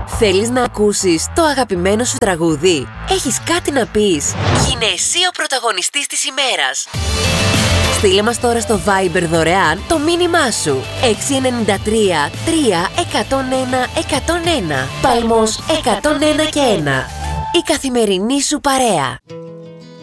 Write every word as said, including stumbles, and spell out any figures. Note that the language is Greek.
Θέλεις να ακούσεις το αγαπημένο σου τραγούδι? Έχεις κάτι να πεις? Γίνε εσύ ο πρωταγωνιστής της ημέρας. Στείλε μας τώρα στο Viber δωρεάν το μήνυμά σου. έξι εννιά τρία τρία εκατόν ένα εκατόν ένα. Παλμός εκατόν ένα και ένα. Η καθημερινή σου παρέα.